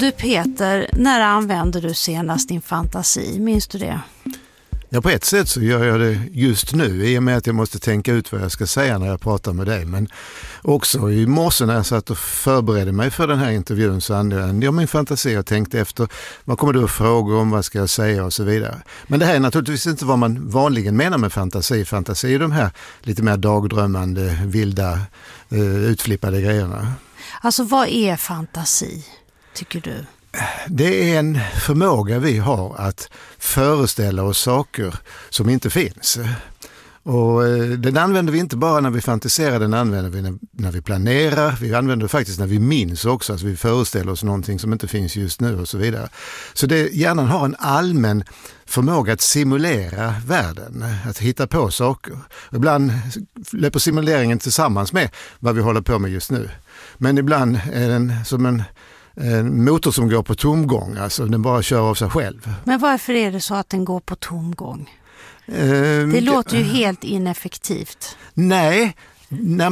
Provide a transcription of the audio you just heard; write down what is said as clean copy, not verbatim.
Du Peter, när använder du senast din fantasi? Minns du det? Ja, på ett sätt så gör jag det just nu i och med att jag måste tänka ut vad jag ska säga när jag pratar med dig. Men också i morse när jag satt och förberedde mig för den här intervjun så använde jag min fantasi och tänkte efter vad kommer du att fråga om, vad ska jag säga och så vidare. Men det här är naturligtvis inte vad man vanligen menar med fantasi. Fantasi är de här lite mer dagdrömmande, vilda, utflippade grejerna. Alltså vad är fantasi, tycker du? Det är en förmåga vi har att föreställa oss saker som inte finns. Och den använder vi inte bara när vi fantiserar, den använder vi när vi planerar. Vi använder det faktiskt när vi minns också, alltså vi föreställer oss någonting som inte finns just nu och så vidare. Så hjärnan har en allmän förmåga att simulera världen, att hitta på saker. Ibland löper simuleringen tillsammans med vad vi håller på med just nu. Men ibland är den som en motor som går på tomgång, alltså den bara kör av sig själv. Men varför är det så att den går på tomgång? Det låter ju helt ineffektivt. Nej, när